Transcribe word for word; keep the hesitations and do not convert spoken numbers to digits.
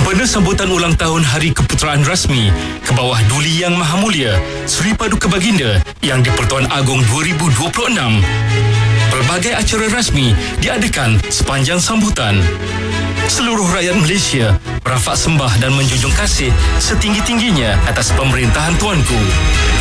Sempena sambutan ulang tahun Hari Keputeraan Rasmi ke bawah Duli Yang Maha Mulia Seri Paduka Baginda Yang di-Pertuan Agong dua ribu dua puluh enam, pelbagai acara rasmi diadakan sepanjang sambutan. Seluruh rakyat Malaysia berafak sembah dan menjunjung kasih setinggi-tingginya atas pemerintahan Tuanku.